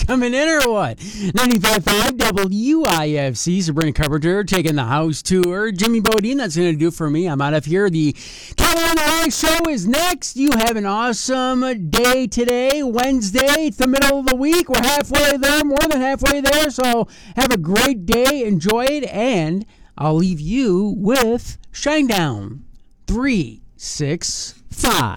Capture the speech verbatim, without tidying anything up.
coming in or what? ninety-five point five W I F C, Sabrina Carpenter taking the house tour. Jimmy Bodine, that's going to do for me. I'm out of here. The Carolina Hawks show is next. You have an awesome day today, Wednesday. It's the middle of the week. We're halfway there, more than halfway there. So have a great day. Enjoy it. And I'll leave you with Shinedown three six five.